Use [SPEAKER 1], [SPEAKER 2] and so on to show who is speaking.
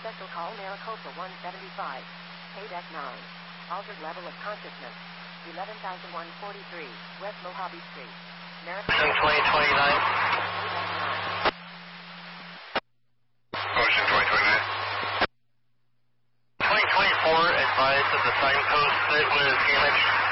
[SPEAKER 1] Special call Maricopa 175. Paydeck 9. Altered level of consciousness. 11,143. West Mojave Street. Maricopa
[SPEAKER 2] 2029.
[SPEAKER 3] Ocean 2029.
[SPEAKER 2] 2024 advised of the signpost that was damaged.